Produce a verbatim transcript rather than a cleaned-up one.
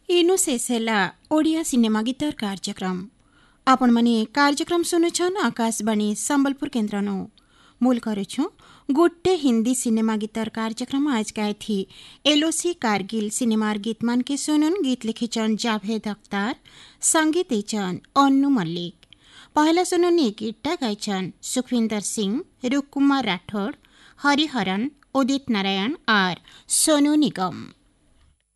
इनु शेष है ओडिया सिनेमा गीतर कार्यक्रम। आपण मने कार्यक्रम सुनुछन आकाशवाणी संबलपुर केन्द्र नो मूल करेछु गोटे हिंदी सिनेमा गीतर कार्यक्रम आज गाय थी एलओसी कारगिल सिनेमार गीत मान के सुनुन। गीत लिखिचन जावेद अख्तार, संगीत देचन अन्नू मल्लिक। पहला सुनुन ये गीतटा गायचन सुखविंदर सिंह, रूप कुमार राठौड़, हरिहरन, उदित नारायण और सोनू निगम।